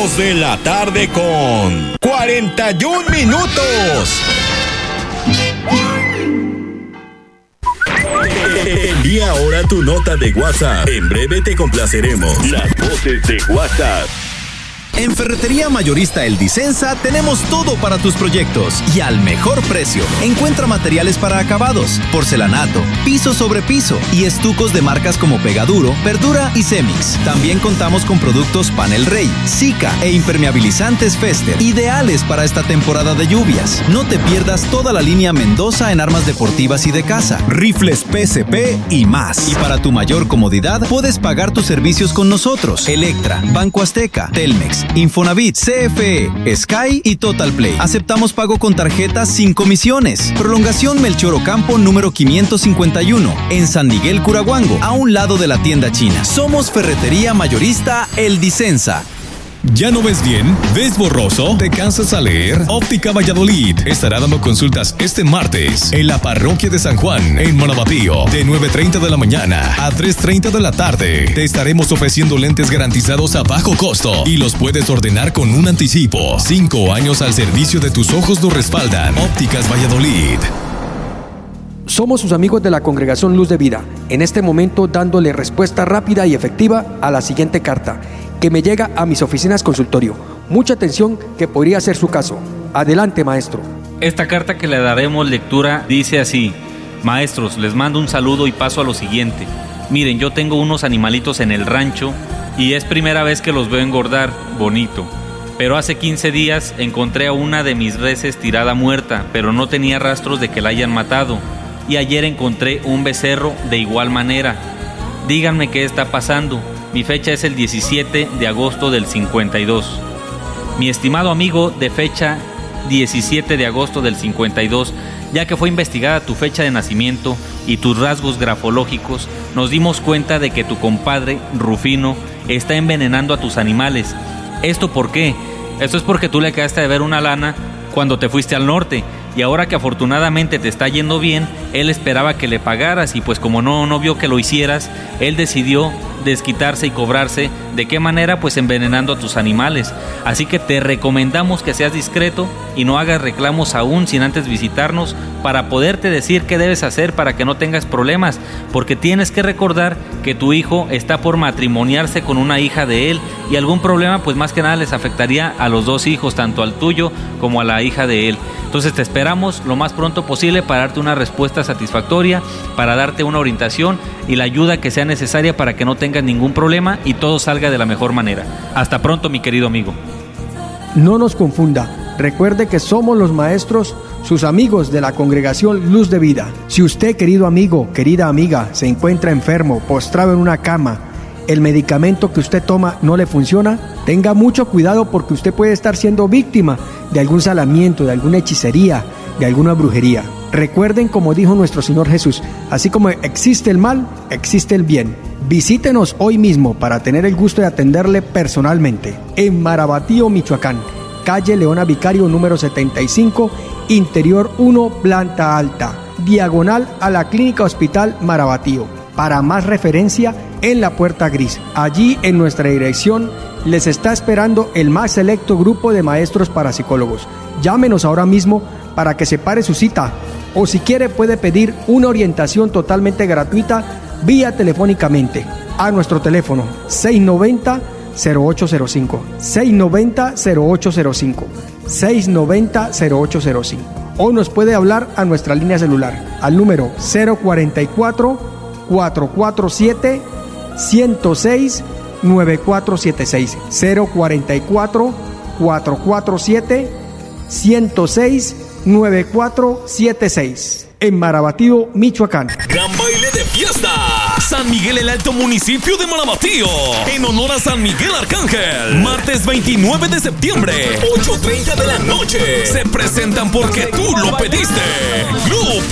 2 de la tarde con 41 minutos. Envía ahora tu nota de WhatsApp. En breve te complaceremos. Las voces de WhatsApp. En Ferretería Mayorista El Disensa tenemos todo para tus proyectos y al mejor precio. Encuentra materiales para acabados, porcelanato, piso sobre piso y estucos de marcas como Pegaduro, Verdura y Cemix. También contamos con productos Panel Rey, Sika e impermeabilizantes Fester, ideales para esta temporada de lluvias. No te pierdas toda la línea Mendoza en armas deportivas y de casa, rifles PSP y más. Y para tu mayor comodidad, puedes pagar tus servicios con nosotros. Electra, Banco Azteca, Telmex, Infonavit, CFE, Sky y Total Play. Aceptamos pago con tarjetas sin comisiones. Prolongación Melchor Ocampo número 551 en San Miguel Curaguango, a un lado de la tienda china. Somos Ferretería Mayorista El Disensa. ¿Ya no ves bien? ¿Ves borroso? ¿Te cansas al leer? Óptica Valladolid estará dando consultas este martes en la parroquia de San Juan, en Marabatío, de 9:30 de la mañana a 3:30 de la tarde. Te estaremos ofreciendo lentes garantizados a bajo costo y los puedes ordenar con un anticipo. 5 años al servicio de tus ojos lo respaldan. Ópticas Valladolid. Somos sus amigos de la Congregación Luz de Vida, en este momento dándole respuesta rápida y efectiva a la siguiente carta, que me llega a mis oficinas consultorio. Mucha atención, que podría ser su caso. Adelante, maestro. Esta carta que le daremos lectura dice así: maestros, les mando un saludo y paso a lo siguiente. Miren, yo tengo unos animalitos en el rancho y es primera vez que los veo engordar, bonito. Pero hace 15 días encontré a una de mis reses tirada muerta, pero no tenía rastros de que la hayan matado. Y ayer encontré un becerro de igual manera. Díganme qué está pasando. Mi fecha es el 17 de agosto del 52. Mi estimado amigo, de fecha 17 de agosto del 52, ya que fue investigada tu fecha de nacimiento y tus rasgos grafológicos, nos dimos cuenta de que tu compadre, Rufino, está envenenando a tus animales. ¿Esto por qué? Esto es porque tú le quedaste de ver una lana cuando te fuiste al norte. Y ahora que afortunadamente te está yendo bien, él esperaba que le pagaras y pues como no vio que lo hicieras, él decidió desquitarse y cobrarse. ¿De qué manera? Pues envenenando a tus animales. Así que te recomendamos que seas discreto y no hagas reclamos aún sin antes visitarnos para poderte decir qué debes hacer para que no tengas problemas, porque tienes que recordar que tu hijo está por matrimoniarse con una hija de él y algún problema pues más que nada les afectaría a los dos hijos, tanto al tuyo como a la hija de él. Entonces te esperamos lo más pronto posible para darte una respuesta satisfactoria, para darte una orientación y la ayuda que sea necesaria para que no tengas ningún problema y todo salga de la mejor manera. Hasta pronto, mi querido amigo. No nos confunda. Recuerde que somos los maestros, sus amigos de la Congregación Luz de Vida. Si usted, querido amigo, querida amiga, se encuentra enfermo, postrado en una cama, el medicamento que usted toma no le funciona, tenga mucho cuidado porque usted puede estar siendo víctima de algún salamiento, de alguna hechicería, de alguna brujería. Recuerden, como dijo nuestro Señor Jesús, así como existe el mal, existe el bien. Visítenos hoy mismo para tener el gusto de atenderle personalmente en Marabatío, Michoacán, calle Leona Vicario número 75, interior 1, planta alta, diagonal a la Clínica Hospital Marabatío. Para más referencia, en la puerta gris. Allí, en nuestra dirección, les está esperando el más selecto grupo de maestros parapsicólogos. Llámenos ahora mismo para que separe su cita, o si quiere puede pedir una orientación totalmente gratuita vía telefónicamente a nuestro teléfono 690-0805, 690-0805, 690-0805, o nos puede hablar a nuestra línea celular al número 044-447-106-9476, 044-447-106-9476, en Marabatío, Michoacán. Gran baile de fiesta. San Miguel el Alto, municipio de Marabatío, en honor a San Miguel Arcángel. Martes 29 de septiembre, 8:30 de la noche. Se presentan porque tú lo pediste. Grupo